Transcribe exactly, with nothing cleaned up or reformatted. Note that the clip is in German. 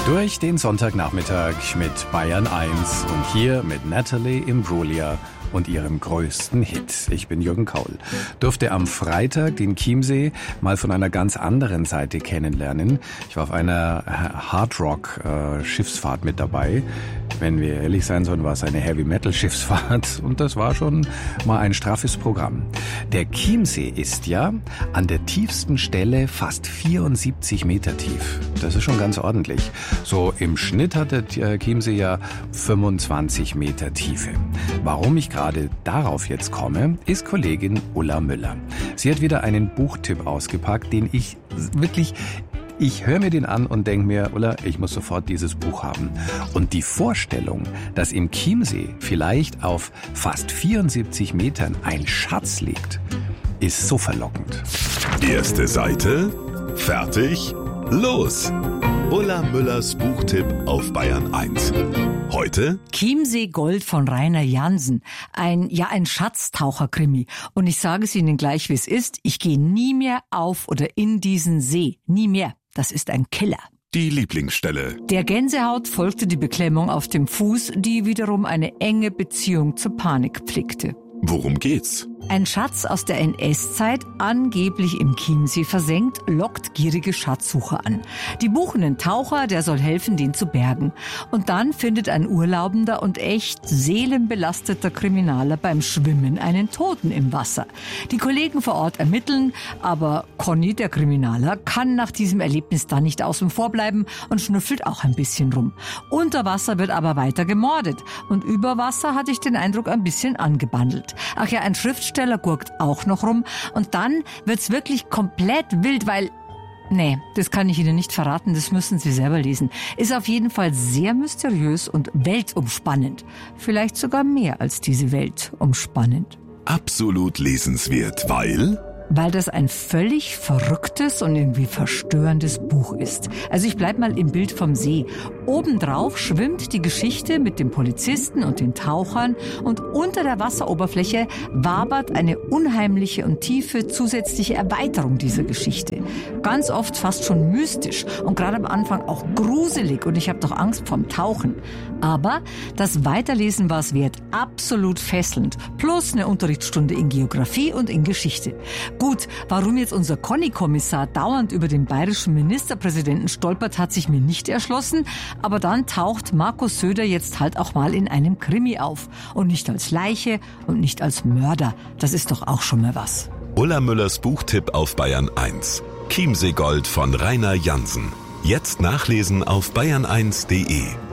Durch den Sonntagnachmittag mit Bayern eins und hier mit Natalie Imbruglia und ihrem größten Hit. Ich bin Jürgen Kaul. Durfte am Freitag den Chiemsee mal von einer ganz anderen Seite kennenlernen. Ich war auf einer Hardrock-Schiffsfahrt mit dabei. Wenn wir ehrlich sein sollen, war es eine Heavy-Metal-Schiffsfahrt und das war schon mal ein straffes Programm. Der Chiemsee ist ja an der tiefsten Stelle fast vierundsiebzig Meter tief. Das ist schon ganz ordentlich. So im Schnitt hat der Chiemsee ja fünfundzwanzig Meter Tiefe. Warum ich gerade darauf jetzt komme, ist Kollegin Ulla Müller. Sie hat wieder einen Buchtipp ausgepackt, den ich wirklich... Ich höre mir den an und denke mir, Ulla, ich muss sofort dieses Buch haben. Und die Vorstellung, dass im Chiemsee vielleicht auf fast vierundsiebzig Metern ein Schatz liegt, ist so verlockend. Erste Seite, fertig, los! Ulla Müllers Buchtipp auf Bayern eins. Heute Chiemsee Gold von Rainer Jansen. Ein, ja, ein Schatztaucher-Krimi. Und ich sage es Ihnen gleich, wie es ist. Ich gehe nie mehr auf oder in diesen See. Nie mehr. Das ist ein Killer. die Lieblingsstelle. Der Gänsehaut folgte die Beklemmung auf dem Fuß, die wiederum eine enge Beziehung zur Panik pflegte. Worum geht's? Ein Schatz aus der N S-Zeit, angeblich im Chiemsee versenkt, lockt gierige Schatzsucher an. Die buchen einen Taucher, der soll helfen, den zu bergen. Und dann findet ein urlaubender und echt seelenbelasteter Kriminaler beim Schwimmen einen Toten im Wasser. Die Kollegen vor Ort ermitteln, aber Conny, der Kriminaler, kann nach diesem Erlebnis dann nicht außen vor bleiben und schnüffelt auch ein bisschen rum. Unter Wasser wird aber weiter gemordet. Und über Wasser hatte ich den Eindruck ein bisschen angebandelt. Ach ja, ein Schriftsteller gurkt auch noch rum und dann wird's wirklich komplett wild, weil... Nee, das kann ich Ihnen nicht verraten, das müssen Sie selber lesen. Ist auf jeden Fall sehr mysteriös und weltumspannend. Vielleicht sogar mehr als diese Welt umspannend. Absolut lesenswert, weil... Weil das ein völlig verrücktes und irgendwie verstörendes Buch ist. Also ich bleib mal im Bild vom See. Obendrauf schwimmt die Geschichte mit dem Polizisten und den Tauchern und unter der Wasseroberfläche wabert eine unheimliche und tiefe zusätzliche Erweiterung dieser Geschichte. Ganz oft fast schon mystisch und gerade am Anfang auch gruselig und ich habe doch Angst vorm Tauchen. Aber das Weiterlesen war es wert, absolut fesselnd. Plus eine Unterrichtsstunde in Geografie und in Geschichte. Gut, warum jetzt unser Conny-Kommissar dauernd über den bayerischen Ministerpräsidenten stolpert, hat sich mir nicht erschlossen. Aber dann taucht Markus Söder jetzt halt auch mal in einem Krimi auf. Und nicht als Leiche und nicht als Mörder. Das ist doch auch schon mal was. Ulla Müllers Buchtipp auf Bayern eins. Chiemsee Gold von Rainer Jansen. Jetzt nachlesen auf bayern eins punkt de.